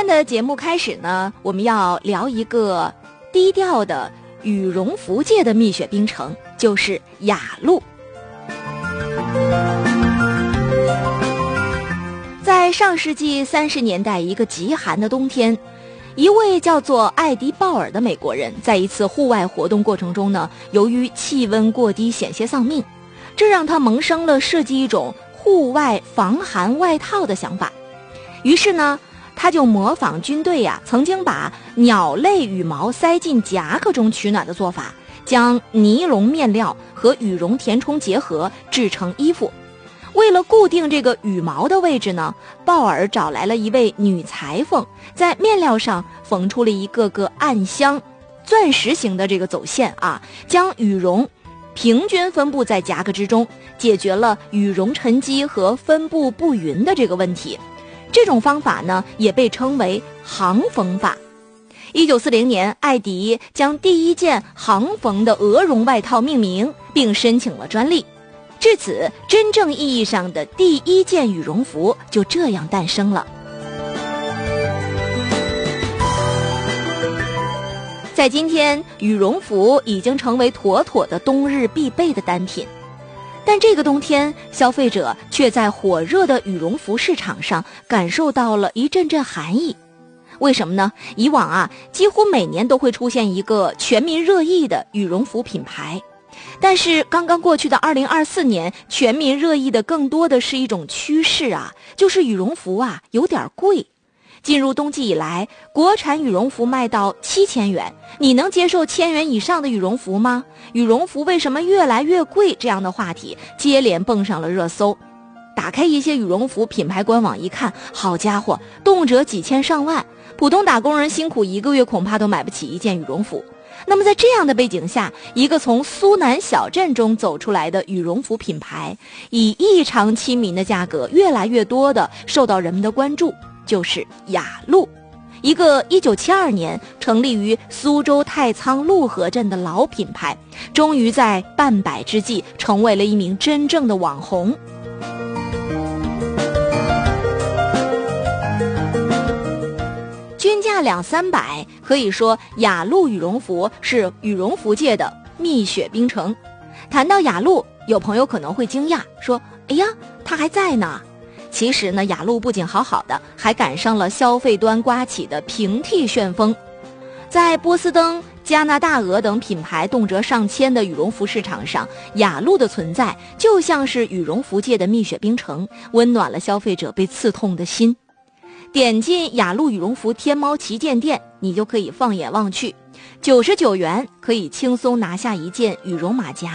天的节目开始呢，我们要聊一个低调的羽绒服界的蜜雪冰城，就是雅鹿。在上世纪30年代一个极寒的冬天，一位叫做艾迪·鲍尔的美国人在一次户外活动过程中呢，由于气温过低险些丧命，这让他萌生了设计一种户外防寒外套的想法。于是呢，他就模仿军队曾经把鸟类羽毛塞进夹克中取暖的做法，将尼龙面料和羽绒填充结合制成衣服。为了固定这个羽毛的位置呢，鲍尔找来了一位女裁缝，在面料上缝出了一个个暗箱钻石形的这个走线将羽绒平均分布在夹克之中，解决了羽绒沉积和分布不匀的这个问题。这种方法呢，也被称为行缝法。1940年，艾迪将第一件行缝的鹅绒外套命名，并申请了专利。至此，真正意义上的第一件羽绒服就这样诞生了。在今天，羽绒服已经成为妥妥的冬日必备的单品。但这个冬天，消费者却在火热的羽绒服市场上感受到了一阵阵寒意。为什么呢？以往几乎每年都会出现一个全民热议的羽绒服品牌。但是刚刚过去的2024年，全民热议的更多的是一种趋势就是羽绒服有点贵。进入冬季以来，国产羽绒服卖到7000元，你能接受1000元以上的羽绒服吗？羽绒服为什么越来越贵？这样的话题接连蹦上了热搜。打开一些羽绒服品牌官网一看，好家伙，动辄几千上万，普通打工人辛苦1个月恐怕都买不起一件羽绒服。那么在这样的背景下，一个从苏南小镇中走出来的羽绒服品牌，以异常亲民的价格越来越多的受到人们的关注，就是雅鹿，一个1972年成立于苏州太仓陆河镇的老品牌，终于在半百之际成为了一名真正的网红。均价200-300，可以说雅鹿羽绒服是羽绒服界的蜜雪冰城。谈到雅鹿，有朋友可能会惊讶说，哎呀，它还在呢。其实呢，雅鹿不仅好好的，还赶上了消费端刮起的平替旋风。在波司登、加拿大鹅等品牌动辄上千的羽绒服市场上，雅鹿的存在就像是羽绒服界的蜜雪冰城，温暖了消费者被刺痛的心。点进雅鹿羽绒服天猫旗舰店，你就可以放眼望去，99元可以轻松拿下一件羽绒马甲，